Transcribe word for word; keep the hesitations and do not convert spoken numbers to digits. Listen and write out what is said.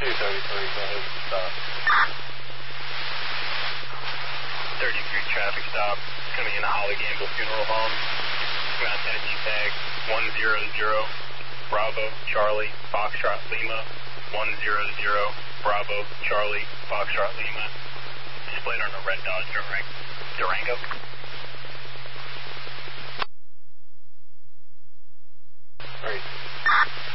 two thirty-three, go ahead and stop. thirty-three traffic stop, coming into Holly Gamble Funeral Home. Ground Tennessee tag one zero zero, Bravo, Charlie, Foxtrot, Lima, one zero zero, Bravo, Charlie, Foxtrot, Lima. Displayed on a red Dodge Durango.